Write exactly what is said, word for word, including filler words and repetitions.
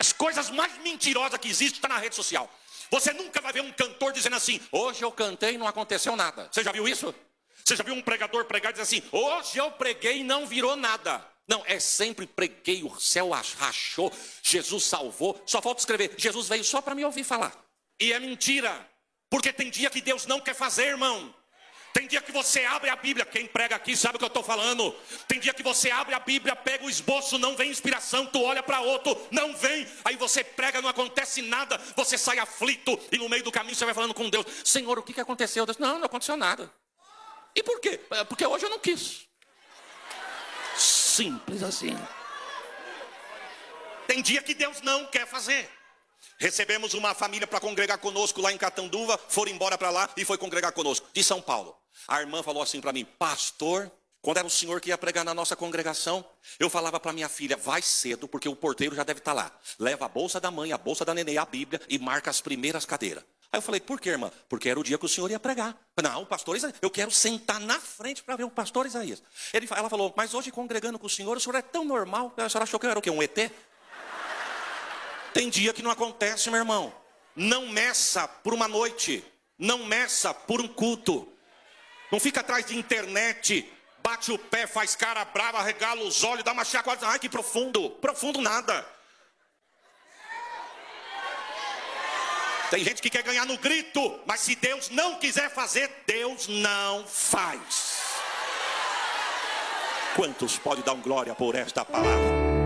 As coisas mais mentirosas que existem estão na rede social. Você nunca vai ver um cantor dizendo assim: hoje eu cantei e não aconteceu nada. Você já viu isso? Você já viu um pregador pregar e dizer assim: hoje eu preguei e não virou nada. Não, é sempre preguei, o céu rachou, Jesus salvou. Só falta escrever: Jesus veio só para me ouvir falar. E é mentira. Porque tem dia que Deus não quer fazer, irmão. Tem dia que você abre a Bíblia, quem prega aqui sabe o que eu estou falando. Tem dia que você abre a Bíblia, pega o esboço, não vem inspiração, tu olha para outro, não vem. Aí você prega, não acontece nada, você sai aflito e no meio do caminho você vai falando com Deus: Senhor, o que, que aconteceu? Deus: não, não aconteceu nada. E por quê? Porque hoje eu não quis. Simples assim. Tem dia que Deus não quer fazer. Recebemos uma família para congregar conosco lá em Catanduva, foram embora para lá e foi congregar conosco, de São Paulo. A irmã falou assim para mim: pastor, quando era o senhor que ia pregar na nossa congregação, eu falava para minha filha: vai cedo, porque o porteiro já deve estar lá. Leva a bolsa da mãe, a bolsa da nenê, a Bíblia e marca as primeiras cadeiras. Aí eu falei: por quê, irmã? Porque era o dia que o senhor ia pregar. Não, o pastor Isaías, eu quero sentar na frente para ver o pastor Isaías. Ele, ela falou: mas hoje congregando com o senhor, o senhor é tão normal. A senhora achou que eu era o quê? Um E T? Tem dia que não acontece, meu irmão. Não meça por uma noite. Não meça por um culto. Não fica atrás de internet, bate o pé, faz cara brava, regala os olhos, dá uma chacoalhada. Ai, que profundo. Profundo nada. Tem gente que quer ganhar no grito, mas se Deus não quiser fazer, Deus não faz. Quantos podem dar um glória por esta palavra?